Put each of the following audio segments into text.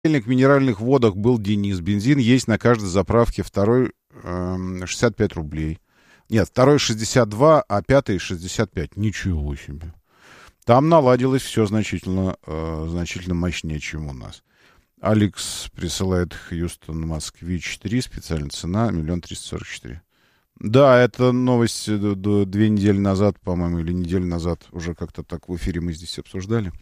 минеральных водах был Денис. Бензин есть на каждой заправке. Второй 65 рублей. Нет, второй 62, а пятый 65. Ничего себе. Там наладилось все значительно мощнее, чем у нас. Алекс присылает Хьюстон Москвич 3. Специальная цена 1 344 000. Да, это новость 2 недели назад, по-моему, или неделю назад. Уже как-то так в эфире мы здесь обсуждали.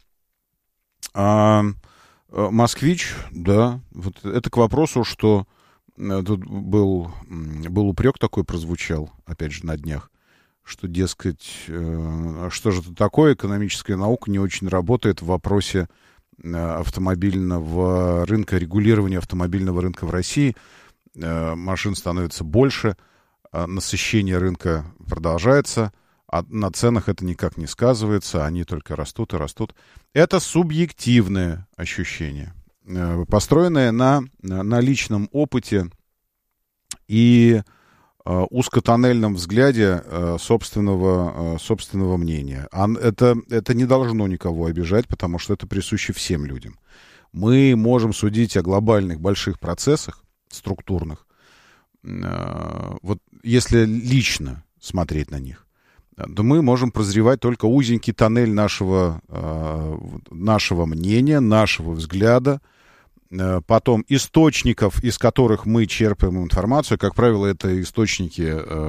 Москвич, да. Вот это к вопросу, что тут был упрек такой прозвучал, опять же, на днях, что, дескать, что же это такое, экономическая наука не очень работает в вопросе автомобильного рынка, регулирования автомобильного рынка в России. Машин становится больше, насыщение рынка продолжается, а на ценах это никак не сказывается, они только растут и растут. Это субъективное ощущение, построенное на личном опыте и узкотоннельном взгляде собственного мнения. Это не должно никого обижать, потому что это присуще всем людям. Мы можем судить о глобальных больших процессах структурных, вот если лично смотреть на них, то мы можем прозревать только узенький тоннель нашего мнения, нашего взгляда, потом источников, из которых мы черпаем информацию. Как правило, это источники,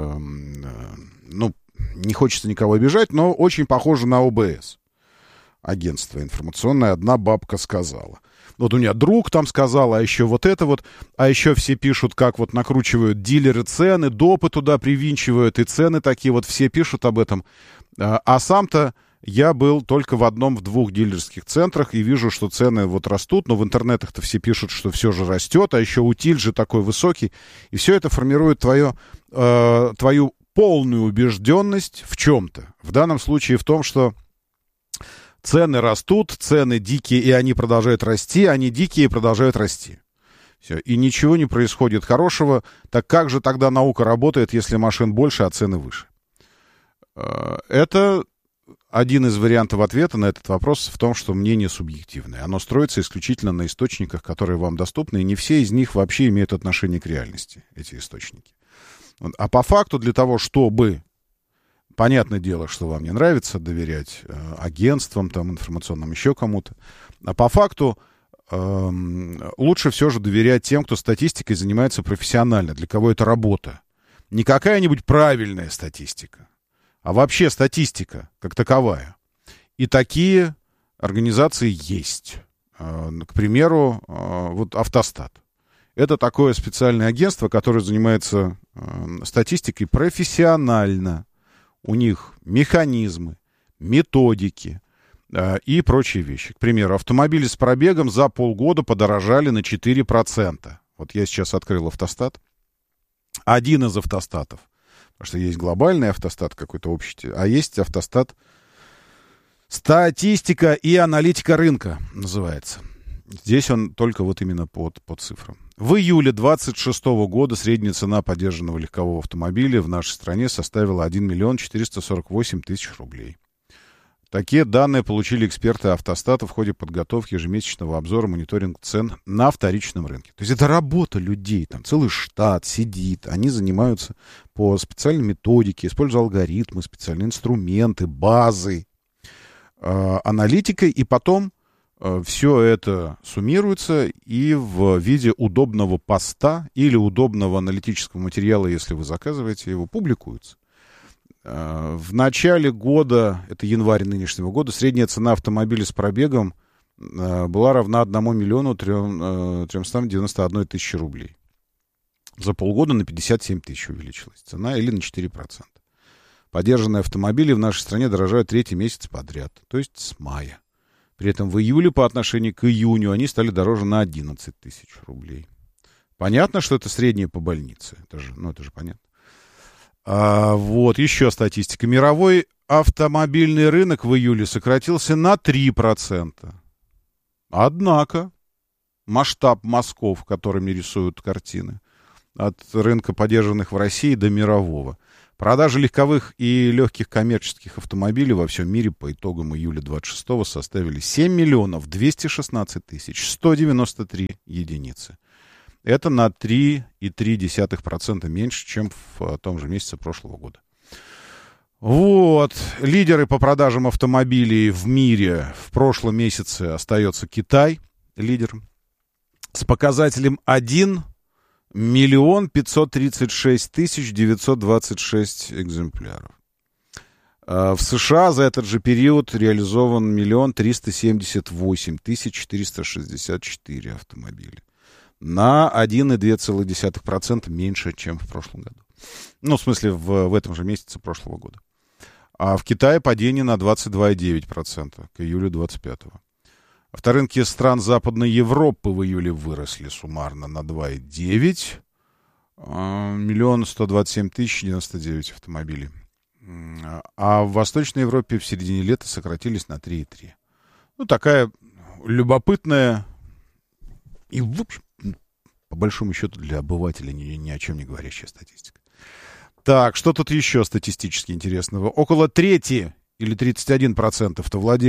не хочется никого обижать, но очень похожи на ОБС. Агентство информационное. Одна бабка сказала. Вот у меня друг там сказал, а еще вот это вот, а еще все пишут, как вот накручивают дилеры цены, допы туда привинчивают, и цены такие, вот все пишут об этом. А сам-то я был только в 2 дилерских центрах и вижу, что цены вот растут, но в интернетах-то все пишут, что все же растет, а еще утиль же такой высокий. И все это формирует твою полную убежденность в чем-то. В данном случае в том, что цены растут, цены дикие, и они продолжают расти, они дикие и продолжают расти. Все. И ничего не происходит хорошего. Так как же тогда наука работает, если машин больше, а цены выше? Это один из вариантов ответа на этот вопрос в том, что мнение субъективное. Оно строится исключительно на источниках, которые вам доступны, и не все из них вообще имеют отношение к реальности, эти источники. А по факту для того, чтобы... Понятное дело, что вам не нравится доверять агентствам, там, информационным, еще кому-то. А по факту лучше все же доверять тем, кто статистикой занимается профессионально, для кого это работа. Не какая-нибудь правильная статистика, а вообще статистика как таковая. И такие организации есть. К примеру, вот Автостат. Это такое специальное агентство, которое занимается статистикой профессионально. У них механизмы, методики и прочие вещи. К примеру, автомобили с пробегом за полгода подорожали на 4%. Вот я сейчас открыл Автостат. Один из автостатов. Потому что есть глобальный автостат какой-то общий, а есть Автостат «Статистика и аналитика рынка» называется. Здесь он только вот именно по цифрам. В июле 2026 года средняя цена подержанного легкового автомобиля в нашей стране составила 1 448 000 рублей. Такие данные получили эксперты Автостата в ходе подготовки ежемесячного обзора мониторинга цен на вторичном рынке. То есть это работа людей, там целый штат сидит, они занимаются по специальной методике, используя алгоритмы, специальные инструменты, базы, аналитикой, и потом все это суммируется и в виде удобного поста или удобного аналитического материала, если вы заказываете его, публикуется. В начале года, это январь нынешнего года, средняя цена автомобиля с пробегом была равна 1 391 000 рублей. За полгода на 57 000 увеличилась цена или на 4%. Подержанные автомобили в нашей стране дорожают третий месяц подряд, то есть с мая. При этом в июле по отношению к июню они стали дороже на 11 000 рублей. Понятно, что это среднее по больнице. Это же понятно. Вот еще статистика. Мировой автомобильный рынок в июле сократился на 3%. Однако масштаб мазков, которыми рисуют картины, от рынка подержанных в России до мирового, Продажи легковых и легких коммерческих автомобилей во всем мире по итогам июля 26-го составили 7 миллионов 216 тысяч 193 единицы. Это на 3,3% меньше, чем в том же месяце прошлого года. Вот. Лидеры по продажам автомобилей в мире в прошлом месяце остается Китай, лидер, с показателем 1 миллион 536 тысяч 926 экземпляров. В США за этот же период реализован 1 378 464 автомобиля. На 1,2% меньше, чем в прошлом году. Ну, в смысле, в этом же месяце прошлого года. А в Китае падение на 22,9% к июлю 25-го. Авторынки стран Западной Европы в июле выросли суммарно на 2,9. 1 127 099 автомобилей. А в Восточной Европе в середине лета сократились на 3,3. Ну, такая любопытная и, в общем, по большому счету, для обывателя ни о чем не говорящая статистика. Так, что тут еще статистически интересного? Около трети или 31%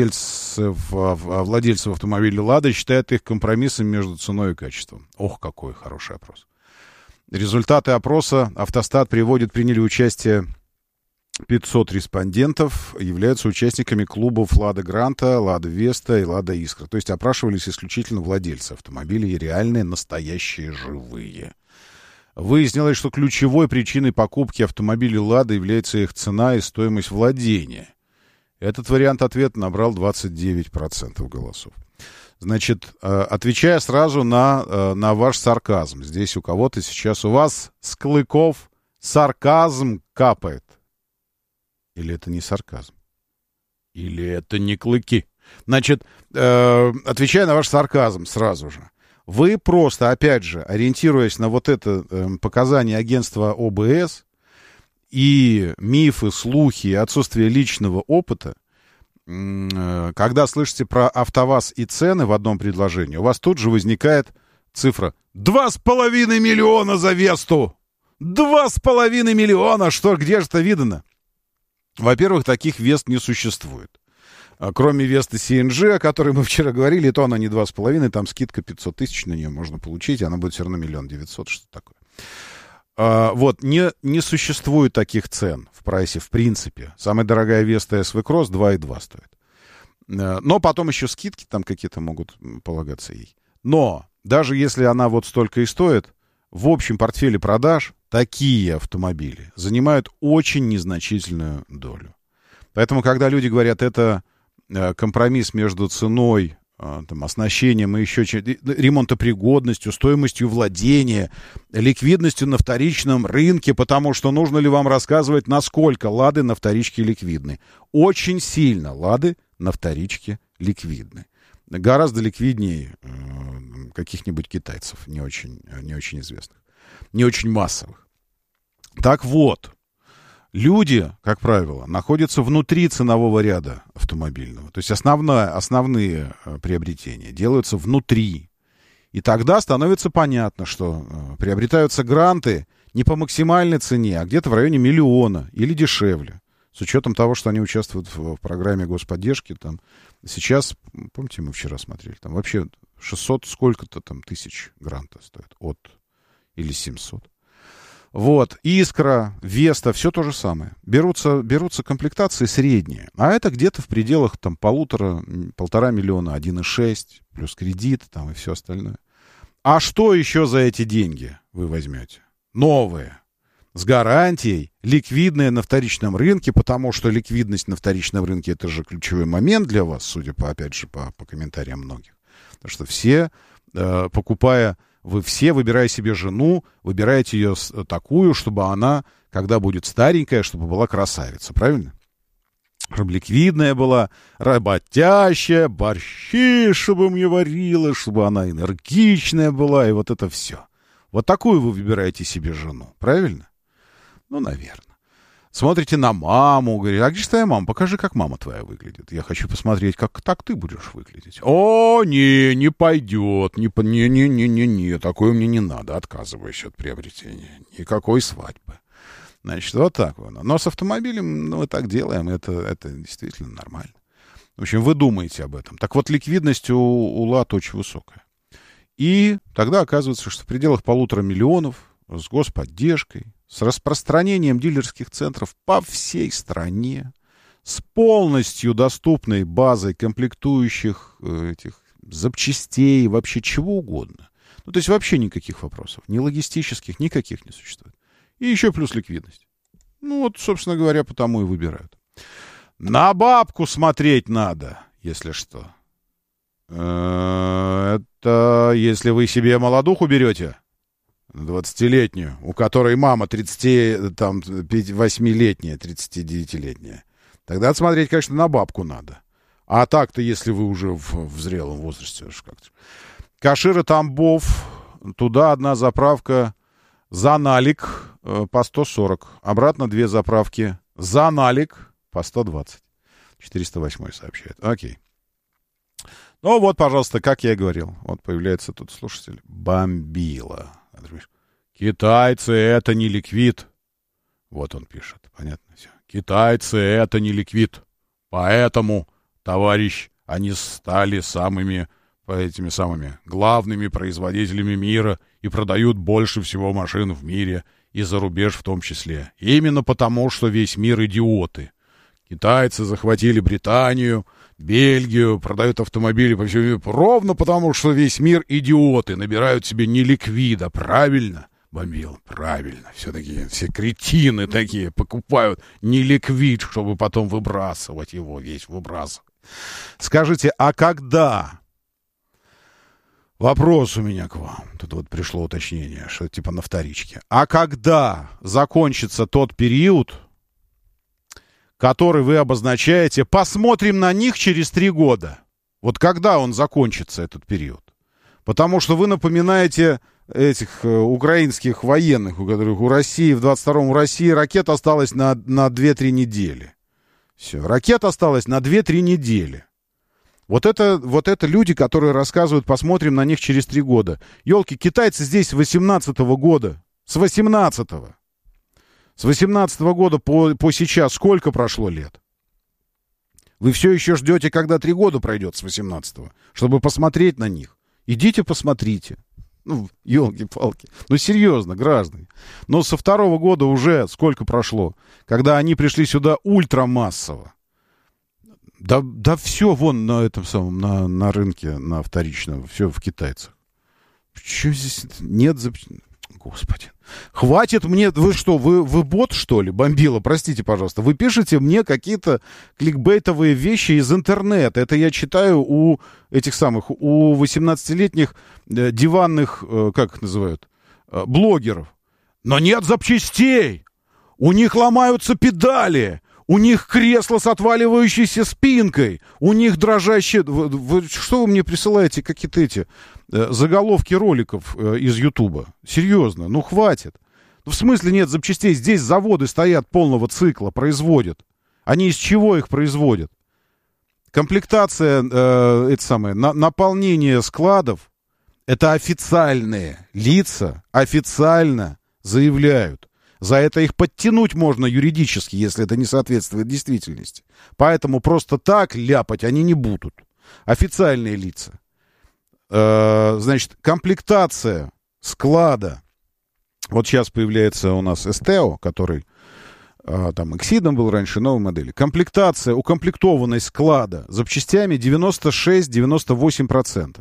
владельцев автомобилей «Лада» считают их компромиссом между ценой и качеством. Ох, какой хороший опрос. Результаты опроса «Автостат» приняли участие 500 респондентов, являются участниками клубов «Лада Гранта», «Лада Веста» и «Лада Искра». То есть опрашивались исключительно владельцы автомобилей, реальные, настоящие, живые. Выяснилось, что ключевой причиной покупки автомобилей «Лада» является их цена и стоимость владения. Этот вариант ответа набрал 29% голосов. Значит, отвечая сразу на ваш сарказм. Здесь у кого-то сейчас, у вас с клыков сарказм капает. Или это не сарказм? Или это не клыки? Значит, отвечая на ваш сарказм сразу же. Вы просто, опять же, ориентируясь на вот это показание агентства ОБС и мифы, слухи, отсутствие личного опыта, когда слышите про АвтоВАЗ и цены в одном предложении, у вас тут же возникает цифра 2,5 миллиона за Весту! 2,5 миллиона! Что, где же это видано? Во-первых, таких Вест не существует. Кроме Весты CNG, о которой мы вчера говорили, то она не 2,5, там скидка 500 тысяч на нее можно получить, она будет все равно 1 900 000, что такое. Вот, не существует таких цен в прайсе в принципе. Самая дорогая Веста SV Cross 2,2 стоит. Но потом еще скидки там какие-то могут полагаться ей. Но даже если она вот столько и стоит, в общем портфеле продаж такие автомобили занимают очень незначительную долю. Поэтому, когда люди говорят, это компромисс между ценой, там, оснащением и еще ремонтопригодностью, стоимостью владения, ликвидностью на вторичном рынке, потому что нужно ли вам рассказывать, насколько «Лады» на вторичке ликвидны. Очень сильно «Лады» на вторичке ликвидны. Гораздо ликвиднее каких-нибудь китайцев, не очень известных, не очень массовых. Так вот, люди, как правило, находятся внутри ценового ряда автомобильного. То есть основные приобретения делаются внутри. И тогда становится понятно, что приобретаются гранты не по максимальной цене, а где-то в районе 1 миллиона или дешевле. С учетом того, что они участвуют в программе господдержки. Там, сейчас, помните, мы вчера смотрели, там вообще 600 сколько-то там тысяч гранта стоит. Или 700. Вот, Искра, Веста, все то же самое. Берутся комплектации средние, а это где-то в пределах там 1,5 миллиона, 1,6, плюс кредит там и все остальное. А что еще за эти деньги вы возьмете? Новые, с гарантией, ликвидные на вторичном рынке, потому что ликвидность на вторичном рынке — это же ключевой момент для вас, судя по, опять же, по комментариям многих. Потому что все, вы все, выбирая себе жену, выбираете ее такую, чтобы она, когда будет старенькая, чтобы была красавица, правильно? Чтобы ликвидная была, работящая, борщи, чтобы мне варила, чтобы она энергичная была, и вот это все. Вот такую вы выбираете себе жену, правильно? Ну, наверное. Смотрите на маму, говорите, а где же твоя мама? Покажи, как мама твоя выглядит. Я хочу посмотреть, как так ты будешь выглядеть. О, не пойдет, не, такое мне не надо, отказываюсь от приобретения. Никакой свадьбы. Значит, вот так вот. Но с автомобилем мы так делаем, это действительно нормально. В общем, вы думаете об этом. Так вот, ликвидность у ЛАТ очень высокая. И тогда оказывается, что в пределах 1,5 миллиона с господдержкой, с распространением дилерских центров по всей стране, с полностью доступной базой комплектующих этих запчастей, вообще чего угодно. Ну, то есть вообще никаких вопросов. Ни логистических, никаких не существует. И еще плюс ликвидность. Ну, вот, собственно говоря, потому и выбирают. На бабку смотреть надо, если что. Это если вы себе молодуху берете, 20-летнюю, у которой мама 38-летняя, 39-летняя, тогда смотреть, конечно, на бабку надо. А так-то, если вы уже в зрелом возрасте. Кашира Тамбов, туда одна заправка за налик по 140. Обратно 2 заправки за налик по 120. 408 сообщает. Окей. Ну вот, пожалуйста, как я и говорил. Вот появляется тут слушатель. Бомбила. Китайцы — это не ликвид. Вот он пишет. Понятно все. Китайцы — это не ликвид. Поэтому, товарищ, они стали этими самыми главными производителями мира и продают больше всего машин в мире, и за рубеж в том числе. Именно потому, что весь мир идиоты. Китайцы захватили Британию, Бельгию, продают автомобили по всему миру ровно потому, что весь мир идиоты, набирают себе не ликвида, правильно? Бомбил, правильно. Все-таки все кретины такие покупают не ликвид, чтобы потом выбрасывать его, весь выбрасывать. Скажите, а когда? Вопрос у меня к вам. Тут вот пришло уточнение, что типа на вторичке. А когда закончится тот период, который вы обозначаете, посмотрим на них через 3 года? Вот когда он закончится, этот период? Потому что вы напоминаете этих украинских военных, у которых в 22-м России ракет осталось на 2-3 недели. Все, ракет осталось на 2-3 недели. Вот это люди, которые рассказывают, посмотрим на них через 3 года. Ёлки, китайцы здесь с 18-го года. С 18-го. С 18-го года по сейчас сколько прошло лет? Вы все еще ждете, когда 3 года пройдет с 18-го, чтобы посмотреть на них. Идите посмотрите. Ну, ёлки-палки. Ну, серьезно, граждане. Но со 2-го года уже сколько прошло, когда они пришли сюда ультрамассово. Да все вон на этом самом, на рынке, на вторичном, все в китайцах. Что здесь нет? Господи. Хватит мне, вы что, вы бот, что ли, бомбила? Простите, пожалуйста. Вы пишете мне какие-то кликбейтовые вещи из интернета. Это я читаю у этих самых, у 18-летних диванных, как их называют, блогеров. Но нет запчастей. У них ломаются педали. У них кресло с отваливающейся спинкой. У них дрожащие... Что вы мне присылаете, какие-то эти заголовки роликов из Ютуба? Серьезно, ну хватит. Ну, в смысле нет запчастей? Здесь заводы стоят полного цикла, производят. Они из чего их производят? Комплектация, наполнение складов, это официальные лица, официально заявляют. За это их подтянуть можно юридически, если это не соответствует действительности. Поэтому просто так ляпать они не будут. Официальные лица. Значит, комплектация склада. Вот сейчас появляется у нас Esteo, который там Exidom был раньше, новой модели. Комплектация, укомплектованность склада запчастями 96-98%.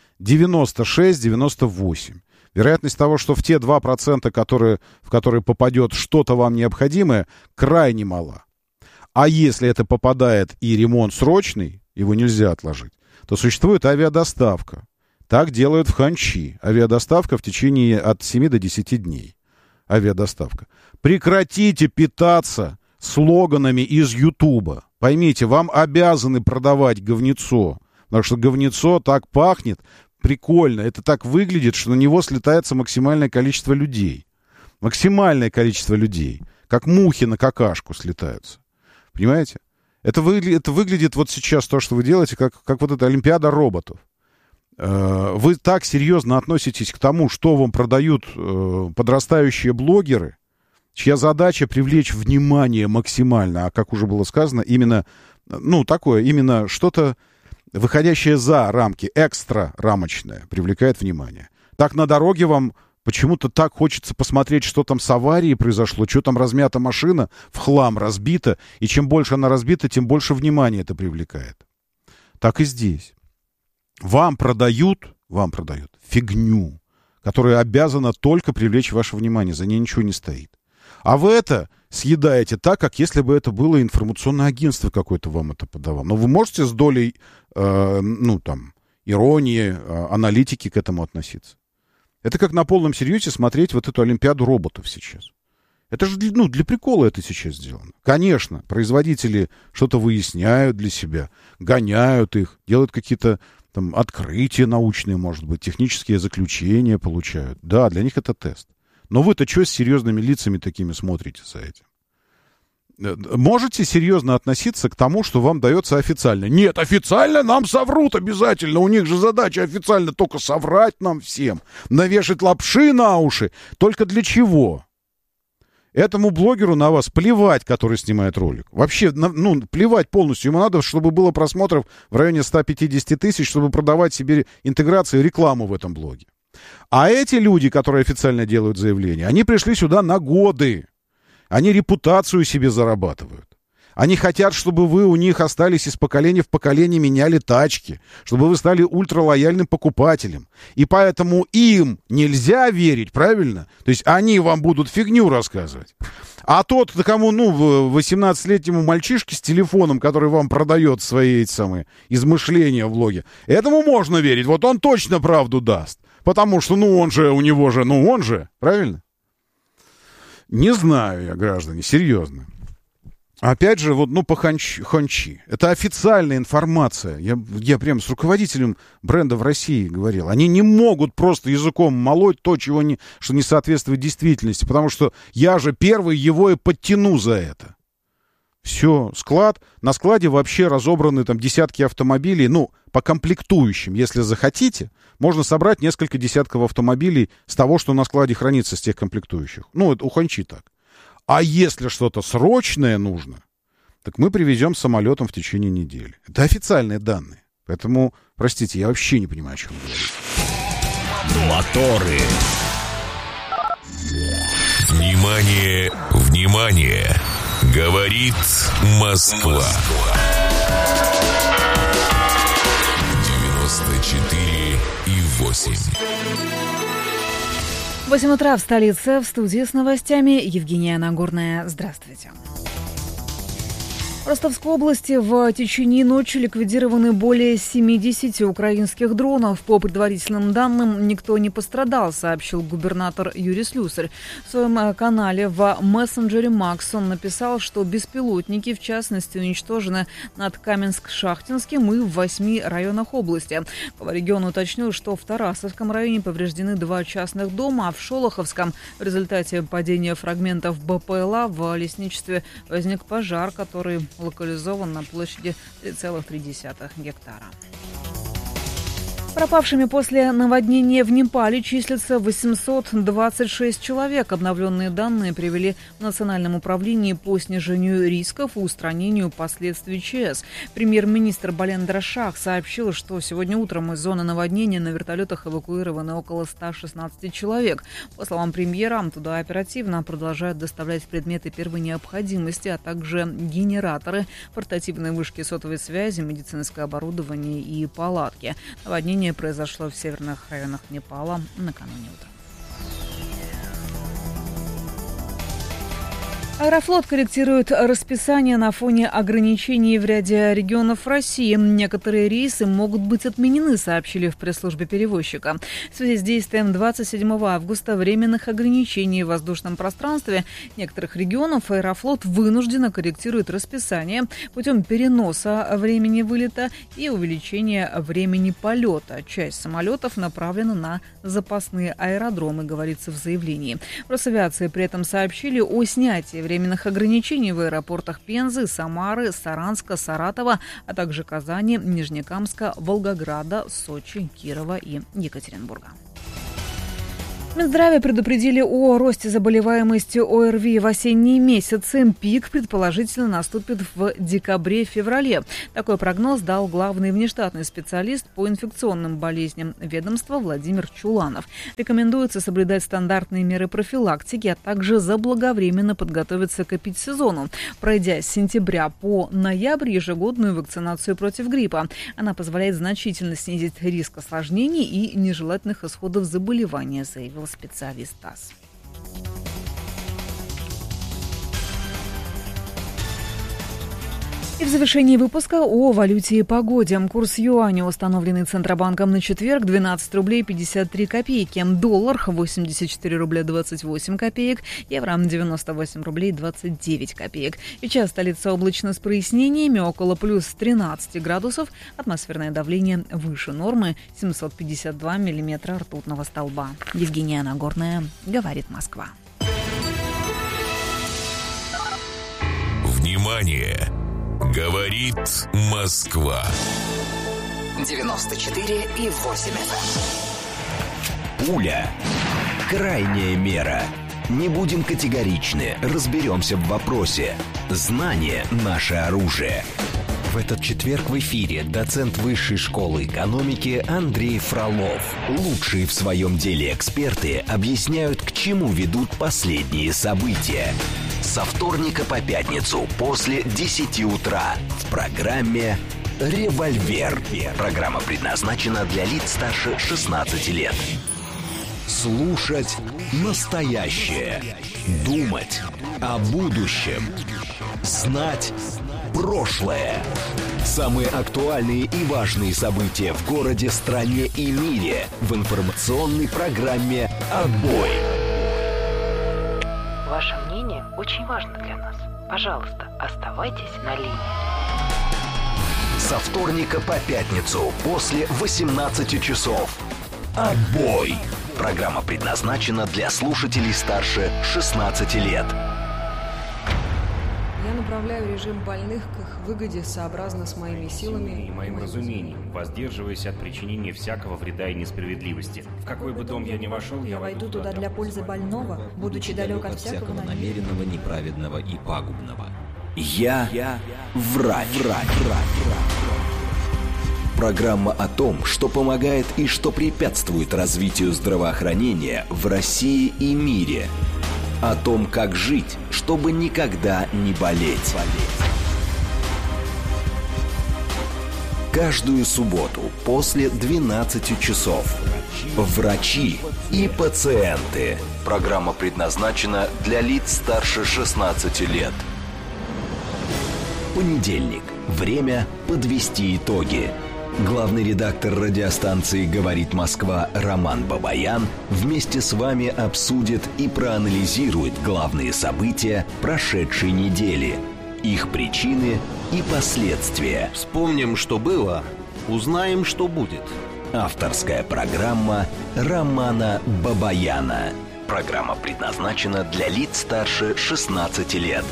96-98%. Вероятность того, что в те 2%, в которые попадет что-то вам необходимое, крайне мала. А если это попадает и ремонт срочный, его нельзя отложить, то существует авиадоставка. Так делают в Ханчи. Авиадоставка в течение от 7 до 10 дней. Авиадоставка. Прекратите питаться слоганами из Ютуба. Поймите, вам обязаны продавать говнецо. Потому что говнецо так пахнет, прикольно. Это так выглядит, что на него слетается максимальное количество людей. Максимальное количество людей. Как мухи на какашку слетаются. Понимаете? Это выглядит вот сейчас то, что вы делаете, как вот эта Олимпиада роботов. Вы так серьезно относитесь к тому, что вам продают подрастающие блогеры, чья задача привлечь внимание максимально, а как уже было сказано, именно, именно что-то, выходящее за рамки, экстра рамочное, привлекает внимание. Так на дороге вам почему-то так хочется посмотреть, что там с аварией произошло, что там размята машина, в хлам разбита, и чем больше она разбита, тем больше внимания это привлекает. Так и здесь. Вам продают фигню, которая обязана только привлечь ваше внимание, за ней ничего не стоит. А вы это съедаете так, как если бы это было информационное агентство какое-то вам это подавало. Но вы можете с долей, иронии, аналитики к этому относиться. Это как на полном серьезе смотреть вот эту Олимпиаду роботов сейчас. Это же для прикола это сейчас сделано. Конечно, производители что-то выясняют для себя, гоняют их, делают какие-то там открытия научные, может быть, технические заключения получают. Да, для них это тест. Но вы-то что с серьезными лицами такими смотрите за этим? Можете серьезно относиться к тому, что вам дается официально? Нет, официально нам соврут обязательно. У них же задача официально только соврать нам всем. Навешать лапши на уши. Только для чего? Этому блогеру на вас плевать, который снимает ролик. Вообще, плевать полностью. Ему надо, чтобы было просмотров в районе 150 тысяч, чтобы продавать себе интеграцию и рекламу в этом блоге. А эти люди, которые официально делают заявления, они пришли сюда на годы. Они репутацию себе зарабатывают. Они хотят, чтобы вы у них остались из поколения в поколение, меняли тачки, чтобы вы стали ультралояльным покупателем. И поэтому им нельзя верить, правильно? То есть они вам будут фигню рассказывать. А тот, кому, 18-летнему мальчишке с телефоном, который вам продает свои измышления в блоге, этому можно верить. Вот он точно правду даст. Потому что, он же, правильно? Не знаю я, граждане, серьезно. Опять же, по хончи. Это официальная информация. Я прям с руководителем бренда в России говорил. Они не могут просто языком молоть то, что не соответствует действительности. Потому что я же первый его и подтяну за это. Все, склад. На складе вообще разобраны там десятки автомобилей. По комплектующим, если захотите, можно собрать несколько десятков автомобилей с того, что на складе хранится, с тех комплектующих. Это у хончи так. А если что-то срочное нужно, так мы привезем самолетом в течение недели. Это официальные данные. Поэтому, простите, я вообще не понимаю, о чем говорить. Моторы. Внимание, внимание! Говорит Москва. 94,8. 8 утра в столице. В студии с новостями Евгения Нагорная. Здравствуйте. В Ростовской области в течение ночи ликвидированы более 70 украинских дронов. По предварительным данным, никто не пострадал, сообщил губернатор Юрий Слюсарь. В своем канале в мессенджере Макс он написал, что беспилотники, в частности, уничтожены над Каменск-Шахтинским и в 8 районах области. По региону уточнил, что в Тарасовском районе повреждены 2 частных дома, а в Шолоховском в результате падения фрагментов БПЛА в лесничестве возник пожар, который локализован на площади 3,3 гектара. Пропавшими после наводнения в Непале числится 826 человек. Обновленные данные привели в Национальном управлении по снижению рисков и устранению последствий ЧС. Премьер-министр Балендра Шах сообщил, что сегодня утром из зоны наводнения на вертолетах эвакуированы около 116 человек. По словам премьера, туда оперативно продолжают доставлять предметы первой необходимости, а также генераторы, портативные вышки сотовой связи, медицинское оборудование и палатки. Наводнение произошло в северных районах Непала накануне утром. Аэрофлот корректирует расписание на фоне ограничений в ряде регионов России. Некоторые рейсы могут быть отменены, сообщили в пресс-службе перевозчика. В связи с действием 27 августа временных ограничений в воздушном пространстве некоторых регионов Аэрофлот вынужденно корректирует расписание путем переноса времени вылета и увеличения времени полета. Часть самолетов направлена на запасные аэродромы, говорится в заявлении. В Росавиации при этом сообщили о снятии временных ограничений в аэропортах Пензы, Самары, Саранска, Саратова, а также Казани, Нижнекамска, Волгограда, Сочи, Кирова и Екатеринбурга. Минздраве предупредили о росте заболеваемости ОРВИ в осенние месяцы. Пик предположительно наступит в декабре-феврале. Такой прогноз дал главный внештатный специалист по инфекционным болезням ведомства Владимир Чуланов. Рекомендуется соблюдать стандартные меры профилактики, а также заблаговременно подготовиться к эпидсезону, пройдя с сентября по ноябрь ежегодную вакцинацию против гриппа. Она позволяет значительно снизить риск осложнений и нежелательных исходов заболевания, заявил специалист ТАСС. И в завершении выпуска о валюте и погоде. Курс юаня, установленный Центробанком на четверг, 12 рублей 53 копейки. Доллар 84 рубля 28 копеек. Евро 98 рублей 29 копеек. Сейчас столица облачно с прояснениями, около плюс 13 градусов. Атмосферное давление выше нормы, 752 миллиметра ртутного столба. Евгения Нагорная, говорит Москва. Внимание! Говорит Москва. 94,8 FM. Пуля. Крайняя мера. Не будем категоричны, разберемся в вопросе. Знание – наше оружие. В этот четверг в эфире доцент Высшей школы экономики Андрей Фролов. Лучшие в своем деле эксперты объясняют, к чему ведут последние события. Со вторника по пятницу после 10 утра в программе «Револьвер». Программа предназначена для лиц старше 16 лет. Слушать настоящее. Думать о будущем. Знать прошлое. Самые актуальные и важные события в городе, стране и мире в информационной программе «Отбой». Ваше мнение очень важно для нас. Пожалуйста, оставайтесь на линии. Со вторника по пятницу после 18 часов. «Отбой». Программа предназначена для слушателей старше 16 лет. Я направляю режим больных к их выгоде сообразно с моими силами и моим разумением, воздерживаясь от причинения всякого вреда и несправедливости. В какой бы дом я ни вошел, я войду туда для пользы больного, будучи далек от всякого намеренного, неправедного и пагубного. Я врач. Программа о том, что помогает и что препятствует развитию здравоохранения в России и мире. О том, как жить, чтобы никогда не болеть. Каждую субботу после 12 часов. Врачи и пациенты. Программа предназначена для лиц старше 16 лет. Понедельник. Время подвести итоги. Главный редактор радиостанции «Говорит Москва» Роман Бабаян вместе с вами обсудит и проанализирует главные события прошедшей недели, их причины и последствия. Вспомним, что было, узнаем, что будет. Авторская программа Романа Бабаяна. Программа предназначена для лиц старше 16 лет.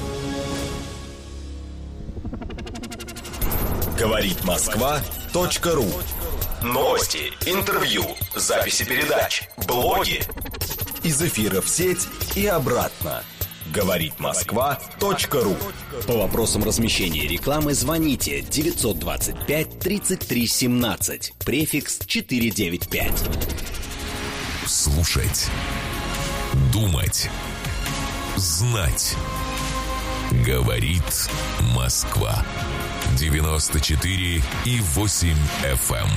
Говорит Москва.ру. Новости, интервью, записи передач, блоги. Из эфира в сеть и обратно. Говорит Москва.ру. По вопросам размещения рекламы звоните 925 33 17, префикс 495. Слушать, думать, знать. Говорит Москва. 94,8 FM.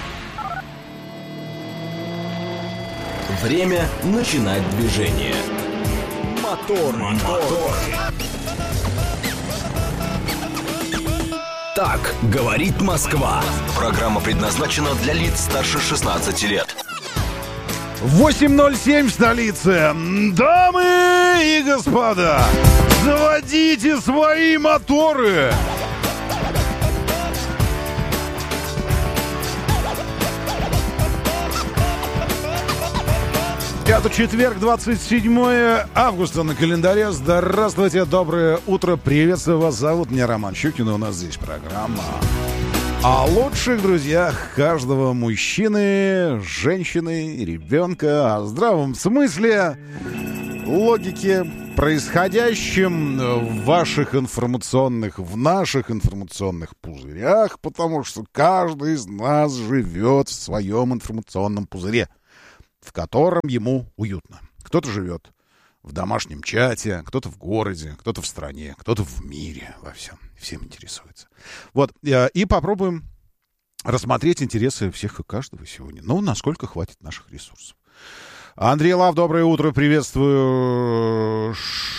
Время начинать движение. Мотор. Так говорит Москва. Программа предназначена для лиц старше 16 лет. 8:07 в столице. Дамы и господа, заводите свои моторы. Это четверг, 27 августа на календаре. Здравствуйте, доброе утро, приветствую вас. Зовут меня Роман Щукин, и у нас здесь программа О лучших друзьях каждого мужчины, женщины, ребенка, о здравом смысле, логике, происходящем в наших информационных пузырях, потому что каждый из нас живет в своем информационном пузыре, в котором ему уютно. Кто-то живет в домашнем чате, кто-то в городе, кто-то в стране, кто-то в мире, во всем. Всем интересуется. Вот, и попробуем рассмотреть интересы всех и каждого сегодня. Ну, насколько хватит наших ресурсов. Андрей Лав, доброе утро, приветствую.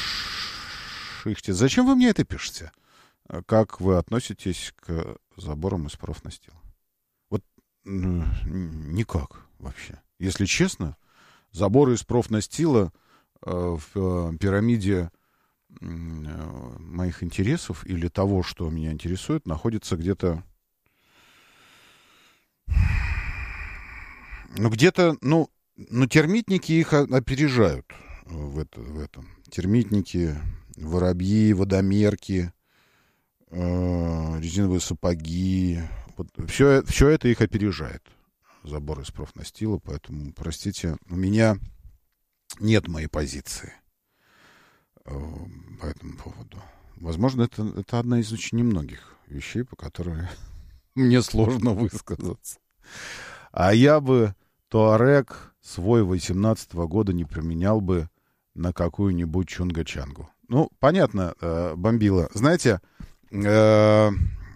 Зачем вы мне это пишете? Как вы относитесь к заборам из профнастила? Вот никак вообще. Если честно, заборы из профнастила в пирамиде моих интересов или того, что меня интересует, находится где-то... термитники их опережают в этом. Термитники, воробьи, водомерки, резиновые сапоги. Вот, все это их опережает. Забор из профнастила, поэтому, простите, у меня нет моей позиции по этому поводу. Возможно, это одна из очень немногих вещей, по которым мне сложно высказаться. А я бы Туарег свой 18-го года не променял бы на какую-нибудь чунга-чангу. Ну, понятно, бомбила. Знаете, как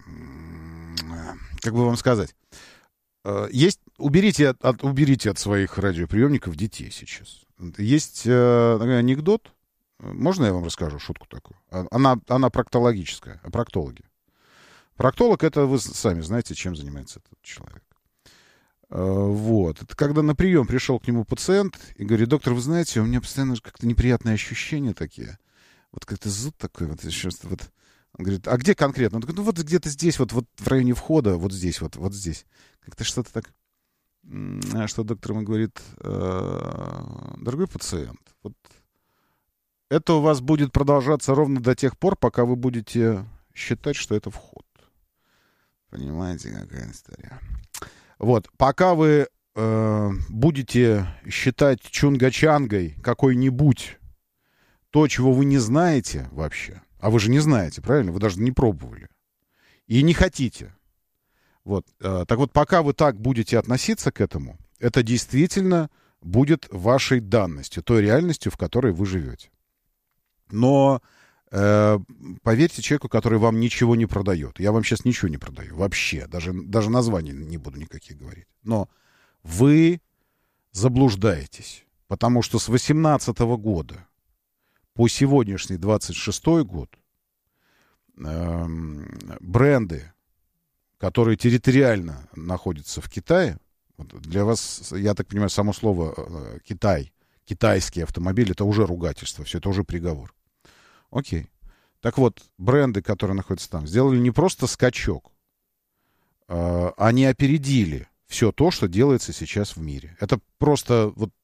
бы вам сказать, уберите от своих радиоприемников детей сейчас. Есть анекдот. Можно я вам расскажу шутку такую? Она проктологическая, о проктологе. Проктолог — это вы сами знаете, чем занимается этот человек. Вот. Это когда на прием пришел к нему пациент и говорит: доктор, вы знаете, у меня постоянно как-то неприятные ощущения такие. Вот как-то зуд такой. Вот. Он говорит: а где конкретно? Он говорит: ну вот где-то здесь, вот в районе входа, вот здесь. Как-то что-то так. Что доктор ему говорит: дорогой пациент, вот это у вас будет продолжаться ровно до тех пор, пока вы будете считать, что это вход. Понимаете, какая история? Вот, пока вы будете считать чунга-чангой какой-нибудь то, чего вы не знаете вообще, а вы же не знаете, правильно? Вы даже не пробовали. И не хотите. Вот. Так вот, пока вы так будете относиться к этому, это действительно будет вашей данностью, той реальностью, в которой вы живете. Но поверьте человеку, который вам ничего не продает. Я вам сейчас ничего не продаю. Вообще. Даже названий не буду никаких говорить. Но вы заблуждаетесь. Потому что с 18-го года по сегодняшний 26-й год бренды, которые территориально находятся в Китае, вот для вас, я так понимаю, само слово Китай, китайские автомобили — это уже ругательство, все это уже приговор. Окей. Так вот, бренды, которые находятся там, сделали не просто скачок, они опередили все то, что делается сейчас в мире. Это просто вот,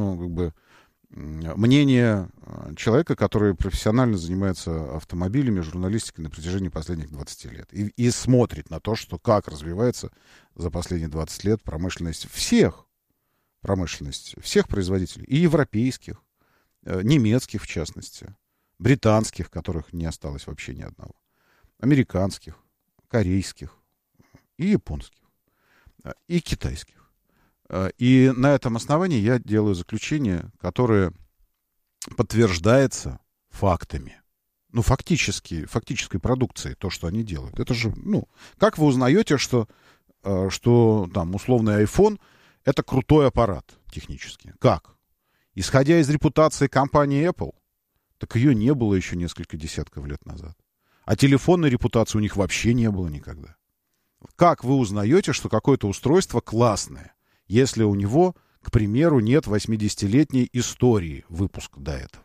мнение человека, который профессионально занимается автомобилями, журналистикой на протяжении последних 20 лет. И смотрит на то, что как развивается за последние 20 лет промышленность всех производителей. И европейских, немецких в частности, британских, которых не осталось вообще ни одного, американских, корейских и японских, и китайских. И на этом основании я делаю заключение, которое подтверждается фактами. Ну, фактической продукцией, то, что они делают. Это же, как вы узнаете, что там условный iPhone — это крутой аппарат технически? Как? Исходя из репутации компании Apple, так ее не было еще несколько десятков лет назад. А телефонной репутации у них вообще не было никогда. Как вы узнаете, что какое-то устройство классное, если у него, к примеру, нет 80-летней истории выпуска до этого?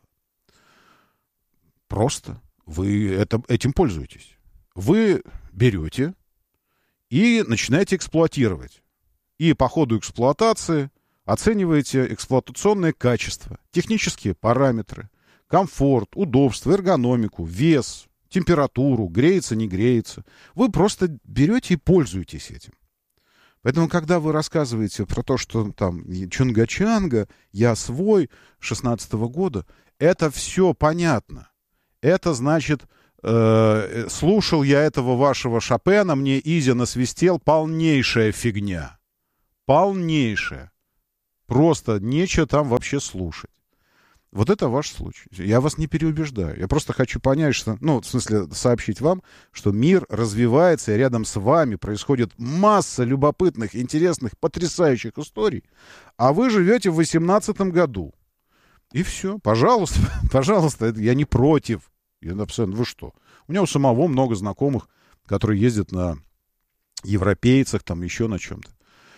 Просто вы этим пользуетесь. Вы берете и начинаете эксплуатировать. И по ходу эксплуатации оцениваете эксплуатационное качество, технические параметры, комфорт, удобство, эргономику, вес, температуру, греется, не греется. Вы просто берете и пользуетесь этим. Поэтому, когда вы рассказываете про то, что там Чунга-Чанга, я свой, 16-го года, это все понятно. Это значит, слушал я этого вашего Шопена, мне Изя насвистел, полнейшая фигня. Полнейшая. Просто нечего там вообще слушать. Вот это ваш случай. Я вас не переубеждаю. Я просто хочу понять, что, ну, в смысле, сообщить вам, что мир развивается, и рядом с вами происходит масса любопытных, интересных, потрясающих историй, а вы живете в 18-м году. И все. Пожалуйста, пожалуйста, я не против. Я абсолютно, вы что? У меня у самого много знакомых, которые ездят на европейцах, там еще на чем-то.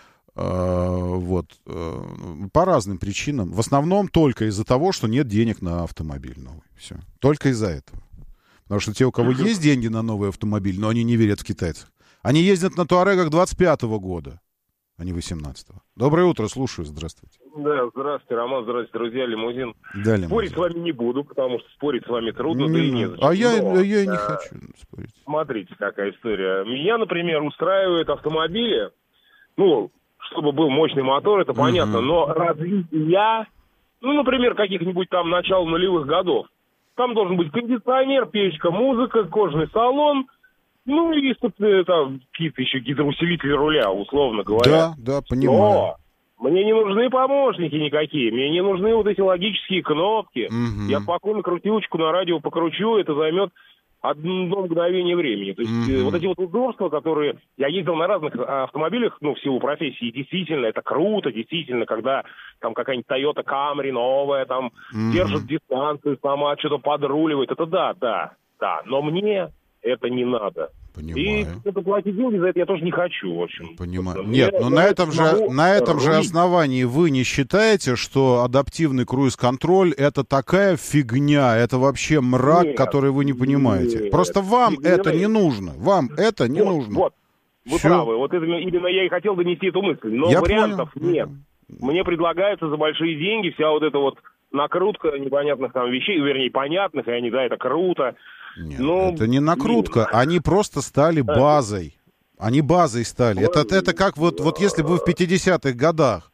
Вот. По разным причинам. В основном только из-за того, что нет денег на автомобиль новый. Все. Только из-за этого. Потому что те, у кого есть деньги на новый автомобиль, но они не верят в китайцев, они ездят на Туарегах 25-го года, а не 18-го. Доброе утро, слушаю. Здравствуйте. Да, здравствуйте, Роман, здравствуйте, друзья, лимузин. Да, лимузин. Спорить с вами не буду, потому что спорить с вами трудно, да и не зачем. А я не хочу спорить. Смотрите, какая история. Меня, например, устраивают автомобили, ну, чтобы был мощный мотор, это понятно, но развитие, ну, например, каких-нибудь там начала нулевых годов, там должен быть кондиционер, печка, музыка, кожаный салон, ну, и, собственно, там какие-то еще гидроусилители руля, условно говоря. Да, понимаю. Но мне не нужны помощники никакие, мне не нужны вот эти логические кнопки. Я спокойно крутилочку на радио покручу, это займет одно мгновение времени. То есть вот эти вот удобства, которые... Я ездил на разных автомобилях, ну, в силу профессии, и действительно, это круто, действительно, когда там какая-нибудь Toyota Camry новая, там, держит дистанцию сама, что-то подруливает. Это да. Но мне это не надо. Понимаю. И это платить деньги за это я тоже не хочу, в общем. Понимаю. Нет, но на этом же основании вы не считаете, что адаптивный круиз-контроль — это такая фигня, это вообще мрак, нет, который вы не понимаете. Нет. Просто вам это не нужно. Вам это не нужно. Вот, вы правы. Вот это, именно я и хотел донести эту мысль. Но я вариантов нет. Мне предлагается за большие деньги вся вот эта вот накрутка непонятных там вещей, вернее, понятных, и они, да, это круто. Нет, это не накрутка, они просто стали базой. Они базой стали. Это как вот если бы вы в 50-х годах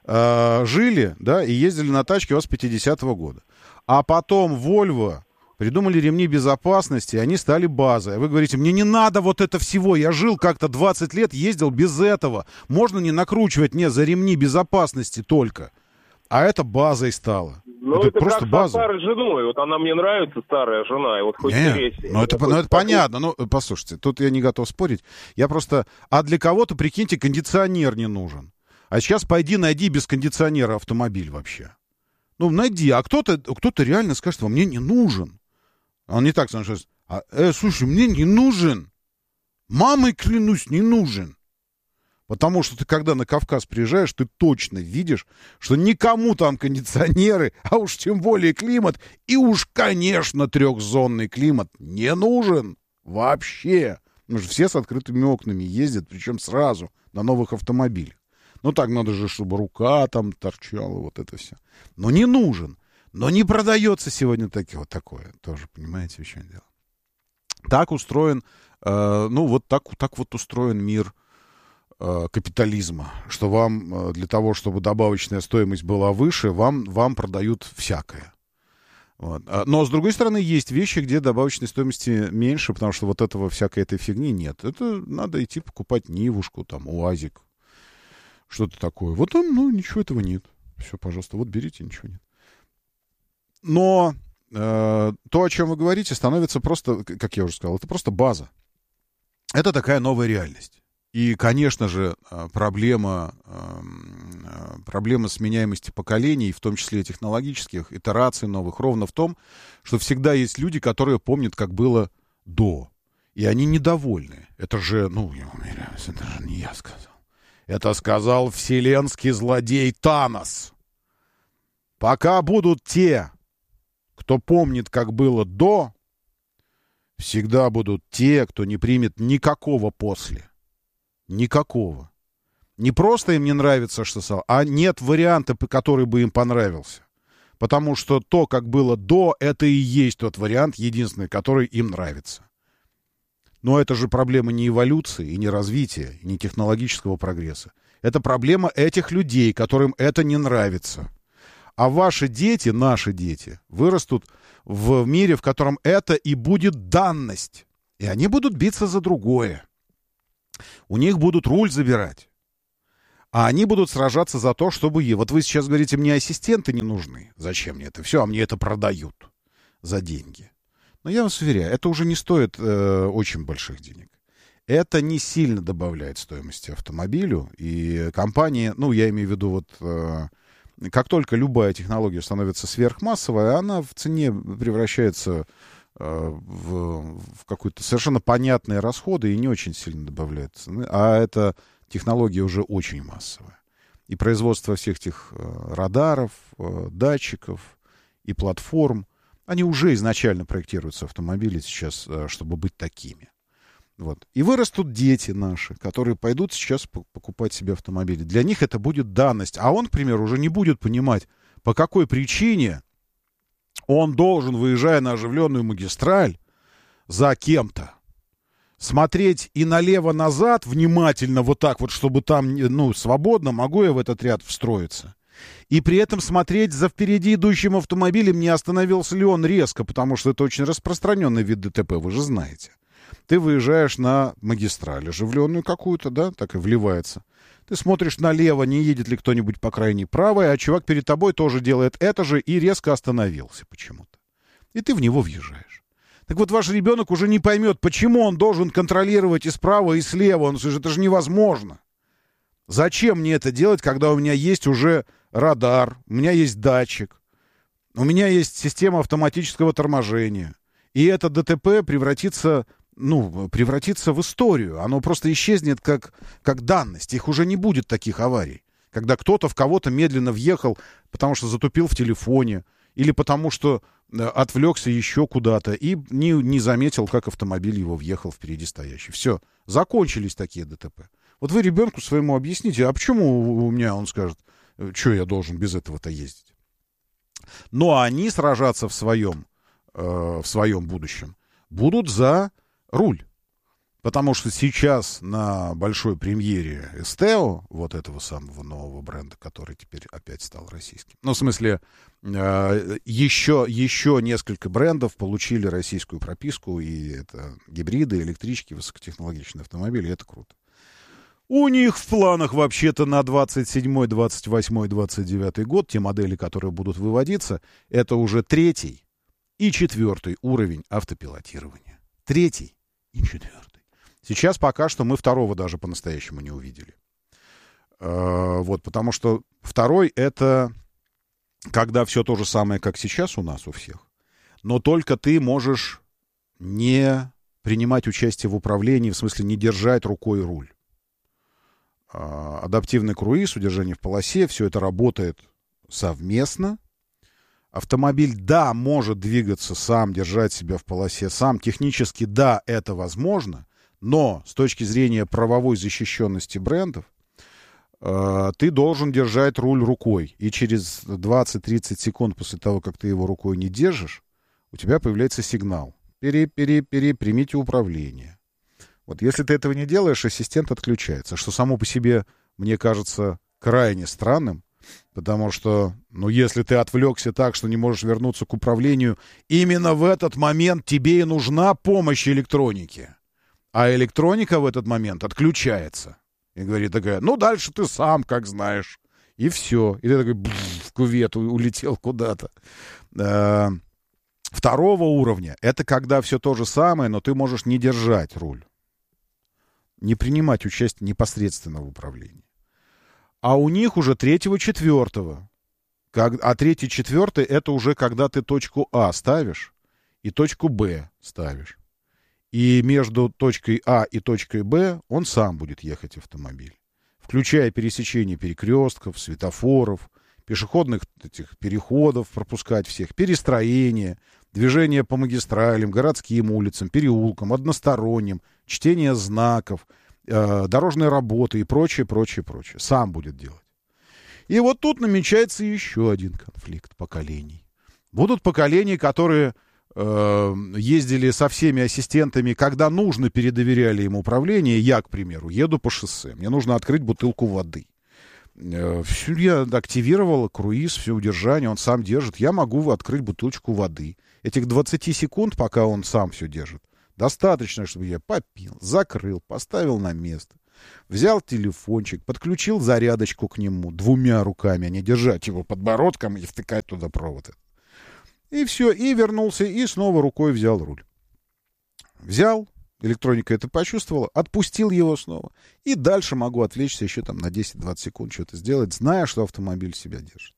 жили, да, и ездили на тачке у вас с 50-го года. А потом Volvo придумали ремни безопасности, и они стали базой. А вы говорите, мне не надо вот это всего, я жил как-то 20 лет, ездил без этого. Можно не накручивать мне за ремни безопасности только. А это базой стало. Ну, это просто как база. Со старой женой. Вот она мне нравится, старая жена, и вот хоть третья. Ну, это понятно. Ну, послушайте, тут я не готов спорить. Я просто... А для кого-то, прикиньте, кондиционер не нужен. А сейчас найди без кондиционера автомобиль вообще. Ну, найди. А кто-то реально скажет, мне не нужен. Он не так скажет, слушай, мне не нужен. Мамой клянусь, не нужен. Потому что ты, когда на Кавказ приезжаешь, ты точно видишь, что никому там кондиционеры, а уж тем более климат, и уж, конечно, трехзонный климат не нужен вообще. Потому что все с открытыми окнами ездят, причем сразу на новых автомобилях. Ну так надо же, чтобы рука там торчала, вот это все. Но не нужен. Но не продается сегодня такое. Тоже, понимаете, в чем дело. Так устроен, так вот устроен мир капитализма, что вам для того, чтобы добавочная стоимость была выше, вам продают всякое. Вот. Но, с другой стороны, есть вещи, где добавочной стоимости меньше, потому что вот этого всякой этой фигни нет. Это надо идти покупать Нивушку, там, УАЗик, что-то такое. Вот там, ничего этого нет. Все, пожалуйста, вот берите, ничего нет. Но то, о чем вы говорите, становится просто, как я уже сказал, это просто база. Это такая новая реальность. И, конечно же, проблема сменяемости поколений, в том числе и технологических, итераций новых, ровно в том, что всегда есть люди, которые помнят, как было до. И они недовольны. Это же, я уверяю, это же не я сказал. Это сказал вселенский злодей Танос. Пока будут те, кто помнит, как было до, всегда будут те, кто не примет никакого после. Никакого. Не просто им не нравится, что стало, а нет варианта, который бы им понравился. Потому что то, как было до, это и есть тот вариант, единственный, который им нравится. Но это же проблема не эволюции, и не развития, и не технологического прогресса. Это проблема этих людей, которым это не нравится. А ваши дети, наши дети, вырастут в мире, в котором это и будет данность. И они будут биться за другое. У них будут руль забирать. А они будут сражаться за то, чтобы... Вот вы сейчас говорите, мне ассистенты не нужны. Зачем мне это все? А мне это продают за деньги. Но я вас уверяю, это уже не стоит очень больших денег. Это не сильно добавляет стоимости автомобилю. И компании, ну, я имею в виду, вот как только любая технология становится сверхмассовой, она в цене превращается в какие-то совершенно понятные расходы и не очень сильно добавляет цены. А эта технология уже очень массовая. И производство всех этих радаров, датчиков и платформ, они уже изначально проектируются автомобили сейчас, чтобы быть такими. Вот. И вырастут дети наши, которые пойдут сейчас покупать себе автомобили. Для них это будет данность. А он, к примеру, уже не будет понимать, по какой причине он должен, выезжая на оживленную магистраль, за кем-то, смотреть и налево-назад внимательно, вот так вот, чтобы там, ну, свободно, могу я в этот ряд встроиться. И при этом смотреть за впереди идущим автомобилем, не остановился ли он резко, потому что это очень распространенный вид ДТП, вы же знаете. Ты выезжаешь на магистраль, оживленную какую-то, да, так и вливается. Ты смотришь налево, не едет ли кто-нибудь по крайней правой, а чувак перед тобой тоже делает это же и резко остановился почему-то. И ты в него въезжаешь. Так вот, ваш ребенок уже не поймет, почему он должен контролировать и справа, и слева. Он скажет, это же невозможно. Зачем мне это делать, когда у меня есть уже радар, у меня есть датчик, у меня есть система автоматического торможения. И это ДТП превратится в историю. Оно просто исчезнет как данность. Их уже не будет таких аварий. Когда кто-то в кого-то медленно въехал, потому что затупил в телефоне, или потому что отвлекся еще куда-то и не заметил, как автомобиль его въехал впереди стоящий. Все, закончились такие ДТП. Вот вы ребенку своему объясните, а почему у меня, он скажет, что я должен без этого-то ездить? Но они сражаться в своем будущем будут за руль. Потому что сейчас на большой премьере Esteo, вот этого самого нового бренда, который теперь опять стал российским. Ну, в смысле, еще несколько брендов получили российскую прописку, и это гибриды, электрички, высокотехнологичные автомобили, и это круто. У них в планах вообще-то на 27-й, 28-й, 29-й год те модели, которые будут выводиться, это уже 3-й и 4-й уровень автопилотирования. 3-й и 4-й. Сейчас пока что мы 2-го даже по-настоящему не увидели. Вот, потому что 2-й это когда все то же самое, как сейчас у нас у всех, но только ты можешь не принимать участие в управлении, в смысле не держать рукой руль. Адаптивный круиз, удержание в полосе, все это работает совместно. Автомобиль, да, может двигаться сам, держать себя в полосе сам. Технически, да, это возможно. Но с точки зрения правовой защищенности брендов, ты должен держать руль рукой. И через 20-30 секунд после того, как ты его рукой не держишь, у тебя появляется сигнал. Примите управление. Вот если ты этого не делаешь, ассистент отключается. Что само по себе, мне кажется, крайне странным. Потому что, если ты отвлекся так, что не можешь вернуться к управлению, именно в этот момент тебе и нужна помощь электроники. А электроника в этот момент отключается. И говорит такая, дальше ты сам, как знаешь. И все. И ты такой в кювет улетел куда-то. 2-го уровня — это когда все то же самое, но ты можешь не держать руль. Не принимать участие непосредственно в управлении. А у них уже 3-го, 4-го. А 3-й, 4-й — это уже когда ты точку А ставишь и точку Б ставишь. И между точкой А и точкой Б он сам будет ехать, автомобиль. Включая пересечение перекрестков, светофоров, пешеходных этих переходов, пропускать всех, перестроение, движение по магистралям, городским улицам, переулкам, односторонним, чтение знаков, дорожные работы и прочее. Сам будет делать. И вот тут намечается еще один конфликт поколений. Будут поколения, которые ездили со всеми ассистентами, когда нужно, передоверяли им управление. Я, к примеру, еду по шоссе. Мне нужно открыть бутылку воды. Все, я активировал круиз, все удержание, он сам держит. Я могу открыть бутылочку воды. Этих 20 секунд, пока он сам все держит, достаточно, чтобы я попил, закрыл, поставил на место. Взял телефончик, подключил зарядочку к нему 2 руками, а не держать его подбородком и втыкать туда провод. И все, и вернулся, и снова рукой взял руль. Взял, электроника это почувствовала, отпустил его снова. И дальше могу отвлечься еще там на 10-20 секунд что-то сделать, зная, что автомобиль себя держит.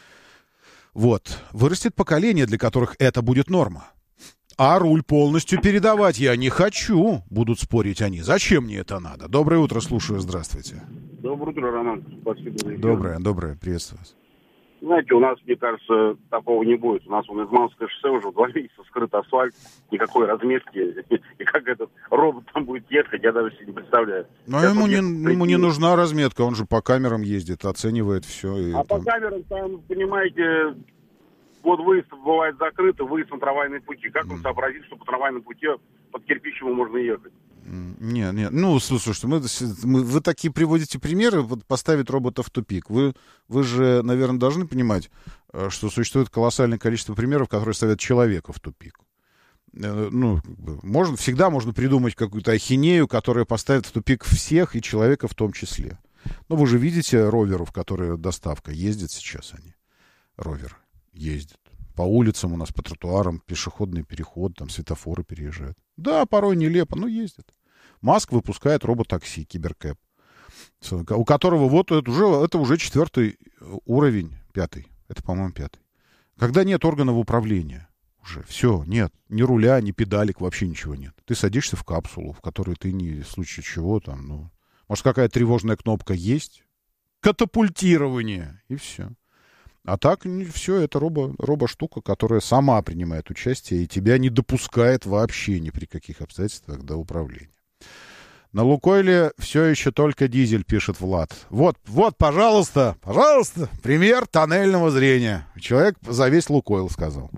Вот. Вырастет поколение, для которых это будет норма. А руль полностью передавать я не хочу, будут спорить они. Зачем мне это надо? Доброе утро, слушаю, здравствуйте. Доброе утро, Роман. Спасибо за эфир. Доброе, приветствую вас. Знаете, у нас, мне кажется, такого не будет. У нас вон Измайловское шоссе уже 2 месяца скрыт асфальт, никакой разметки. И как этот робот там будет ехать, я даже себе не представляю. Но ему не нужна разметка, он же по камерам ездит, оценивает все. И по камерам там, понимаете, вот выезд бывает закрыт, выезд на трамвайные пути. Как он сообразит, что по трамвайному пути под кирпичем можно ехать? Нет. Ну, слушайте, вы такие приводите примеры, вот поставить робота в тупик. Вы же, наверное, должны понимать, что существует колоссальное количество примеров, которые ставят человека в тупик. Ну, всегда можно придумать какую-то ахинею, которая поставит в тупик всех, и человека в том числе. Но вы же видите роверов, которые доставка, ездят сейчас они, роверы, ездят. По улицам у нас, по тротуарам, пешеходный переход, там светофоры переезжают. Да, порой нелепо, но ездят. Маск выпускает робот-такси, Киберкэп, у которого вот это уже 4-й уровень, 5-й. Это, по-моему, 5-й. Когда нет органов управления уже, все, нет, ни руля, ни педалек, вообще ничего нет. Ты садишься в капсулу, в которой ты в случае чего там, может, какая-то тревожная кнопка есть, катапультирование, и все. А так все, это робо-штука, которая сама принимает участие и тебя не допускает вообще ни при каких обстоятельствах до управления. На Лукойле все еще только дизель, пишет Влад. Вот, пожалуйста, пример тоннельного зрения. Человек за весь Лукойл сказал.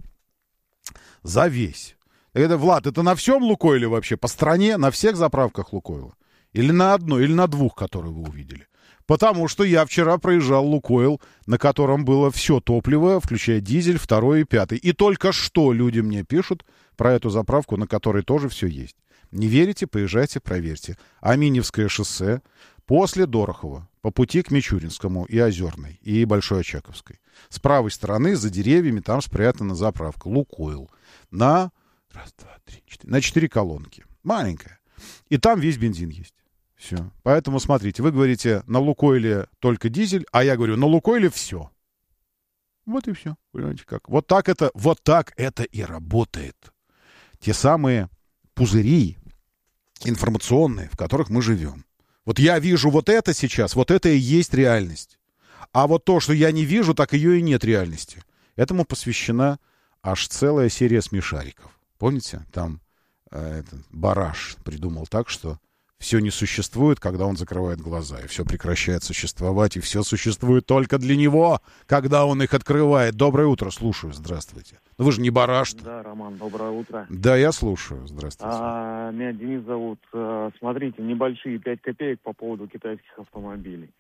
За весь. Это, Влад, это на всем Лукойле вообще? По стране, на всех заправках Лукойла? Или на одной, или на 2, которые вы увидели? Потому что я вчера проезжал Лукойл, на котором было все топливо, включая дизель, 2-й и 5-й. И только что люди мне пишут про эту заправку, на которой тоже все есть. Не верите? Поезжайте, проверьте. Аминевское шоссе после Дорохова, по пути к Мичуринскому и Озерной, и Большой Очаковской. С правой стороны, за деревьями, там спрятана заправка Лукойл. На 4 колонки. Маленькая. И там весь бензин есть. Все. Поэтому смотрите, вы говорите, на Лукойле только дизель, а я говорю, на Лукойле все. Вот и все. Понимаете как? Вот так это и работает. Те самые пузыри информационные, в которых мы живем. Вот я вижу вот это сейчас, вот это и есть реальность. А вот то, что я не вижу, так ее и нет реальности. Этому посвящена аж целая серия смешариков. Помните? Там Бараш придумал так, что все не существует, когда он закрывает глаза, и все прекращает существовать, и все существует только для него, когда он их открывает. Доброе утро, слушаю, здравствуйте. Ну вы же не Бараш. Да, Роман, доброе утро. Да, я слушаю, здравствуйте. Меня Денис зовут. Смотрите, небольшие 5 копеек по поводу китайских автомобилей.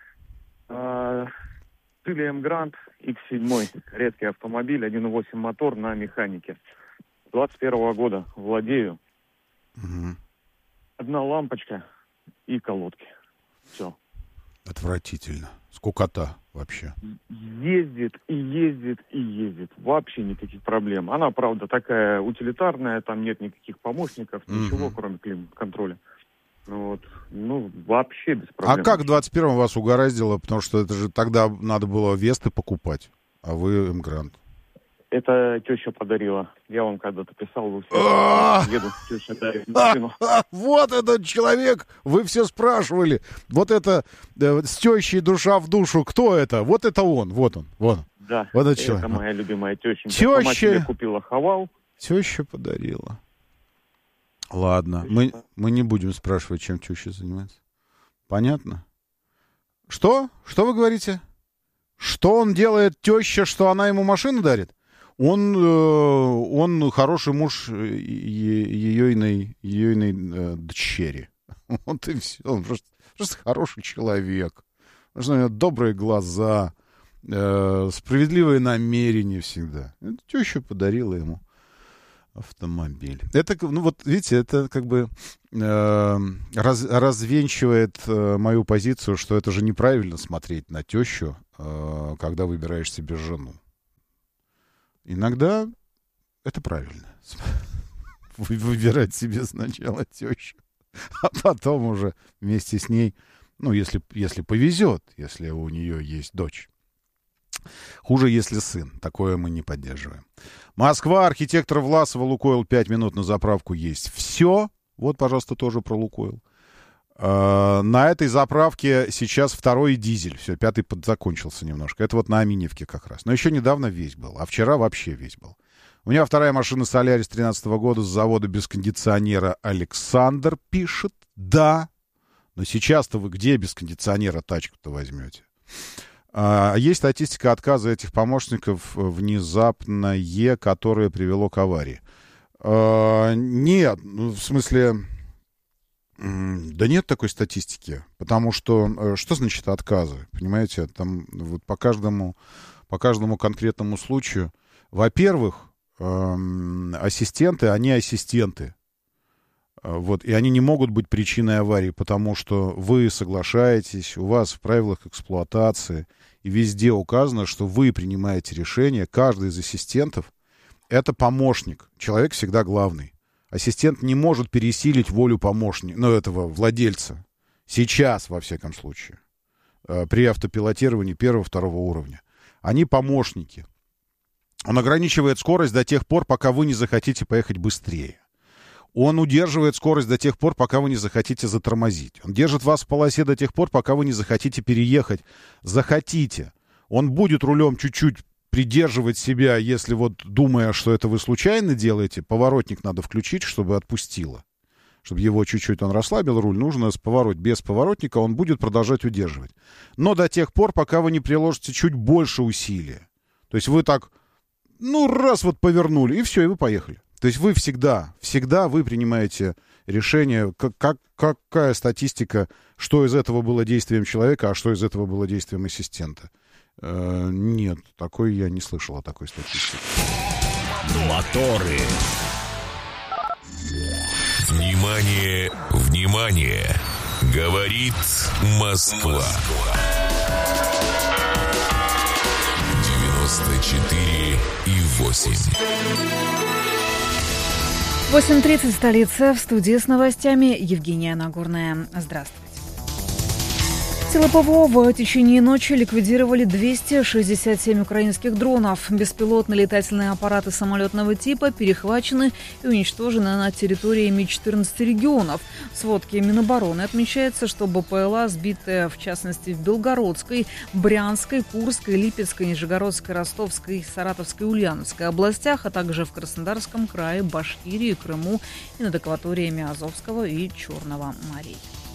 Цилиум Гранд X7, редкий автомобиль, 1.8 мотор на механике. 21 года владею. Угу. Одна лампочка и колодки. Все. Отвратительно. Скукота вообще. Ездит и ездит и ездит. Вообще никаких проблем. Она, правда, такая утилитарная, там нет никаких помощников, ничего, кроме климат-контроля. Вот. Ну, вообще без проблем. А как в 21-м вас угораздило? Потому что это же тогда надо было Весты покупать, а вы М-Грант. Это теща подарила. Я вам когда-то писал, вы все еду, теща дарит машину. Вот этот человек, вы все спрашивали. Вот это с тещей душа в душу. Кто это? Вот это он, вот он. Да, вот это человек. Моя любимая теща. Сама себе купила Хавал. Теща подарила. Ладно, мы не будем спрашивать, чем теща занимается. Понятно? Что? Что вы говорите? Что он делает теща, что она ему машину дарит? Он хороший муж ейной дочери. Вот и все. Он просто хороший человек. У него добрые глаза, справедливые намерения всегда. Теща подарила ему автомобиль. Это, ну вот, видите, это как бы развенчивает мою позицию, что это же неправильно смотреть на тещу, когда выбираешь себе жену. Иногда это правильно. Выбирать себе сначала тещу, а потом уже вместе с ней, ну, если повезет, если у нее есть дочь. Хуже, если сын. Такое мы не поддерживаем. Москва, архитектор Власова, Лукойл, 5 минут на заправку есть. Все. Вот, пожалуйста, тоже про Лукойл. На этой заправке сейчас второй дизель. Все, пятый подзакончился немножко. Это вот на Аминевке как раз. Но еще недавно весь был. А вчера вообще весь был. У меня вторая машина Солярис 13 года с завода без кондиционера. Александр пишет. Да. Но сейчас-то вы где без кондиционера тачку-то возьмете? Есть статистика отказа этих помощников внезапное, которое привело к аварии. Нет, в смысле... Да нет такой статистики, потому что значит отказы, понимаете, там вот по каждому конкретному случаю, во-первых, ассистенты, они ассистенты, вот, и они не могут быть причиной аварии, потому что вы соглашаетесь, у вас в правилах эксплуатации и везде указано, что вы принимаете решение, каждый из ассистентов это помощник, человек всегда главный. Ассистент не может пересилить волю помощника, ну, этого владельца. Сейчас, во всяком случае. При автопилотировании первого-второго уровня. Они помощники. Он ограничивает скорость до тех пор, пока вы не захотите поехать быстрее. Он удерживает скорость до тех пор, пока вы не захотите затормозить. Он держит вас в полосе до тех пор, пока вы не захотите переехать. Захотите. Он будет рулем чуть-чуть придерживать себя, если вот, думая, что это вы случайно делаете, поворотник надо включить, чтобы отпустило. Чтобы его чуть-чуть он расслабил, руль нужно поворотить. Без поворотника он будет продолжать удерживать. Но до тех пор, пока вы не приложите чуть больше усилия. То есть вы так, ну, раз вот повернули, и все, и вы поехали. То есть вы всегда вы принимаете решение, какая статистика, что из этого было действием человека, а что из этого было действием ассистента. Нет, такой я не слышал о такой статистике. Моторы. Внимание, внимание! Говорит Москва. 94,8. 8:30, столица. В студии с новостями Евгения Нагорная. Здравствуйте. Силы ПВО в течение ночи ликвидировали 267 украинских дронов. Беспилотные летательные аппараты самолетного типа перехвачены и уничтожены на территории 14 регионов. В сводке Минобороны отмечается, что БПЛА, сбитые в частности в Белгородской, Брянской, Курской, Липецкой, Нижегородской, Ростовской, Саратовской, Ульяновской областях, а также в Краснодарском крае, Башкирии, Крыму и над акваториями Азовского и Черного морей.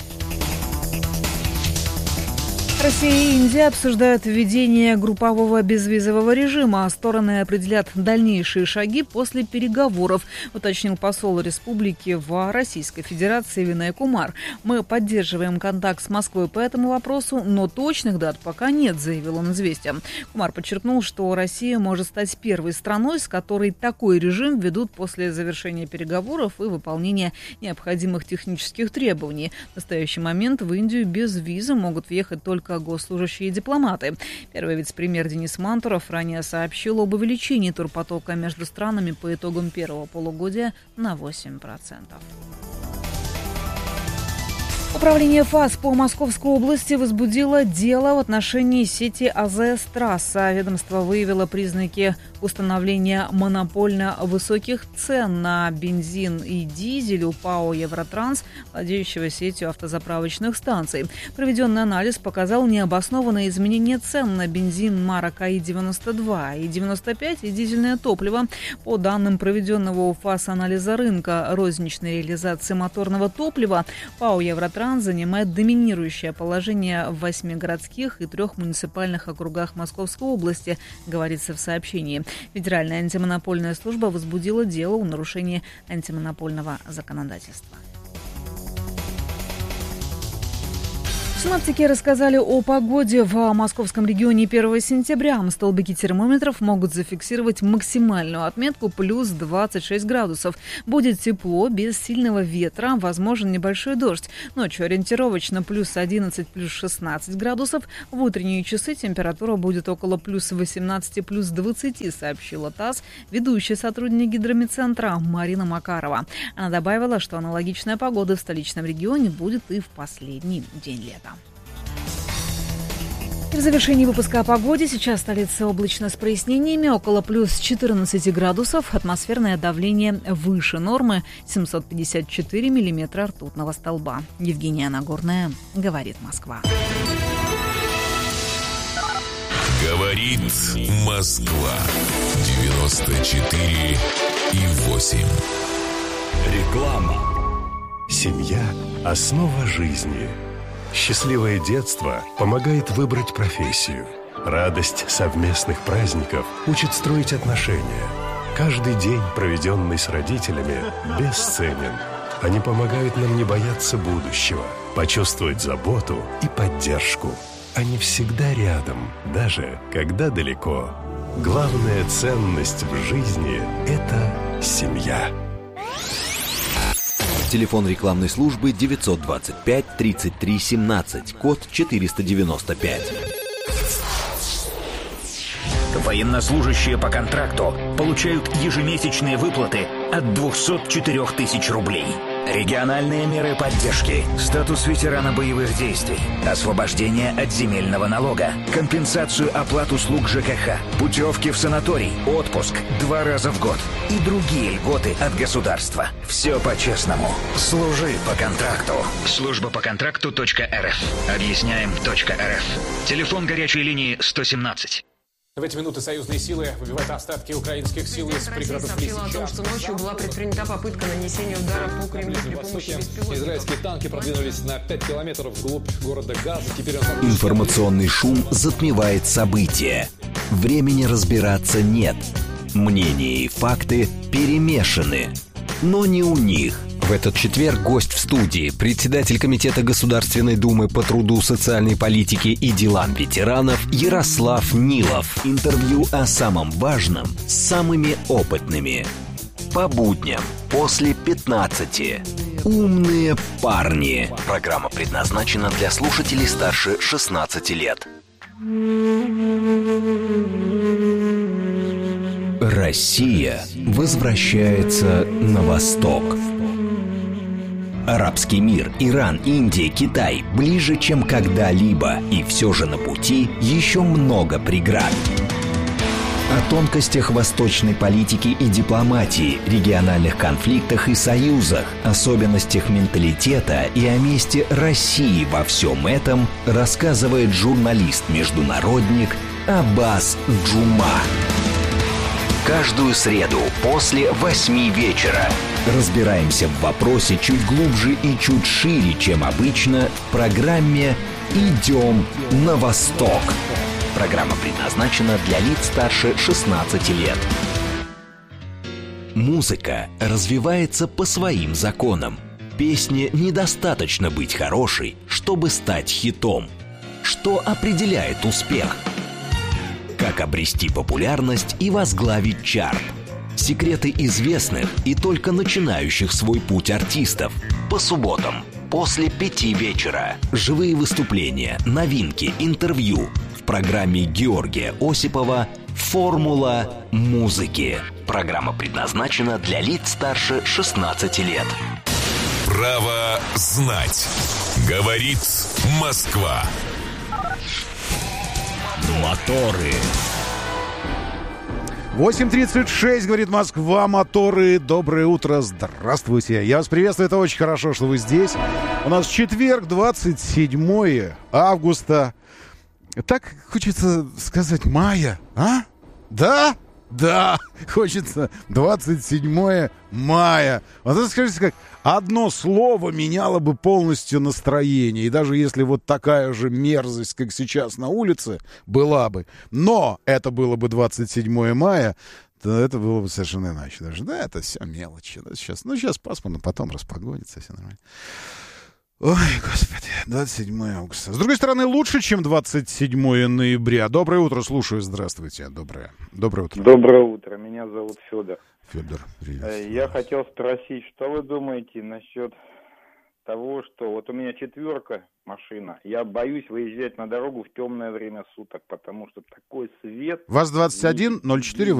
Россия и Индия обсуждают введение группового безвизового режима. Стороны определят дальнейшие шаги после переговоров, уточнил посол республики в Российской Федерации Винай Кумар. Мы поддерживаем контакт с Москвой по этому вопросу, но точных дат пока нет, заявил он «Известиям». Кумар подчеркнул, что Россия может стать первой страной, с которой такой режим введут после завершения переговоров и выполнения необходимых технических требований. В настоящий момент в Индию без визы могут въехать только госслужащие и дипломаты. Первый вице-премьер Денис Мантуров ранее сообщил об увеличении турпотока между странами по итогам первого полугодия на 8%. Управление ФАС по Московской области возбудило дело в отношении сети АЗС-трасса. Ведомство выявило признаки установления монопольно высоких цен на бензин и дизель у ПАО «Евротранс», владеющего сетью автозаправочных станций. Проведенный анализ показал необоснованное изменение цен на бензин марок АИ-92 и 95 и дизельное топливо. По данным проведенного у ФАС анализа рынка розничной реализации моторного топлива, ПАО «Евротранс» ветеран занимает доминирующее положение в 8 городских и 3 муниципальных округах Московской области, говорится в сообщении. Федеральная антимонопольная служба возбудила дело о нарушении антимонопольного законодательства. Синоптики рассказали о погоде в московском регионе 1 сентября. Столбики термометров могут зафиксировать максимальную отметку плюс 26 градусов. Будет тепло, без сильного ветра, возможен небольшой дождь. Ночью ориентировочно плюс 11, плюс 16 градусов. В утренние часы температура будет около плюс 18, плюс 20, сообщила ТАСС ведущий сотрудник гидромедцентра Марина Макарова. Она добавила, что аналогичная погода в столичном регионе будет и в последний день лета. В завершении выпуска о погоде. Сейчас столица облачно с прояснениями, около плюс 14 градусов. Атмосферное давление выше нормы, 754 миллиметра ртутного столба. Евгения Нагорная, говорит Москва. Говорит Москва, 94,8. Реклама. Семья – основа жизни. Счастливое детство помогает выбрать профессию. Радость совместных праздников учит строить отношения. Каждый день, проведенный с родителями, бесценен. Они помогают нам не бояться будущего, почувствовать заботу и поддержку. Они всегда рядом, даже когда далеко. Главная ценность в жизни – это семья. Телефон рекламной службы 925 33 17, код 495. Военнослужащие по контракту получают ежемесячные выплаты от 204 тысяч рублей. Региональные меры поддержки, статус ветерана боевых действий, освобождение от земельного налога, компенсацию оплат услуг ЖКХ, путевки в санаторий, отпуск 2 раза в год и другие льготы от государства. Все по-честному. Служи по контракту. Служба по контракту.рф. Объясняем.рф. Телефон горячей линии 117. В эти минуты союзные силы выбивают остатки украинских сил из пригородов сообщила о том, что ночью была предпринята попытка нанесения удара по Кремлю при помощи беспилотников. Израильские танки продвинулись на 5 километров вглубь города Газа. Теперь Информационный шум затмевает события. Времени разбираться нет. Мнения и факты перемешаны. Но не у них. В этот четверг гость в студии, председатель Комитета Государственной Думы по труду, социальной политике и делам ветеранов Ярослав Нилов. Интервью о самом важном с самыми опытными. По будням после 15. Умные парни. Программа предназначена для слушателей старше 16 лет. Россия возвращается на восток. Арабский мир, Иран, Индия, Китай ближе, чем когда-либо, и все же на пути еще много преград. О тонкостях восточной политики и дипломатии, региональных конфликтах и союзах, особенностях менталитета и о месте России во всем этом рассказывает журналист-международник Аббас Джума. Каждую среду после 8 вечера разбираемся в вопросе чуть глубже и чуть шире, чем обычно, в программе «Идем на восток». Программа предназначена для лиц старше 16 лет. Музыка развивается по своим законам. Песне недостаточно быть хорошей, чтобы стать хитом. Что определяет успех? Как обрести популярность и возглавить чарт? Секреты известных и только начинающих свой путь артистов. По субботам после 5 вечера. Живые выступления, новинки, интервью. В программе Георгия Осипова «Формула музыки». Программа предназначена для лиц старше 16 лет. Право знать. Говорит Москва. Моторы. 8:36, говорит Москва, моторы. Доброе утро, здравствуйте. Я вас приветствую, это очень хорошо, что вы здесь. У нас четверг, 27 августа. Так хочется сказать мая, а? Да? Да, хочется 27 мая. Вот это, скажите, как одно слово меняло бы полностью настроение. И даже если вот такая же мерзость, как сейчас на улице, была бы, но это было бы 27 мая, то это было бы совершенно иначе. Даже, да, это все мелочи. Да, сейчас пасмурно, потом распогодится, все нормально. Ой, господи, 27 августа. С другой стороны, лучше, чем 27 ноября. Доброе утро, слушаю, здравствуйте. Доброе утро. Доброе утро, меня зовут Федор. Федор, привет. Я хотел спросить, что вы думаете насчет того, что вот у меня 4 машина, я боюсь выезжать на дорогу в темное время суток, потому что такой свет... ВАЗ-21 04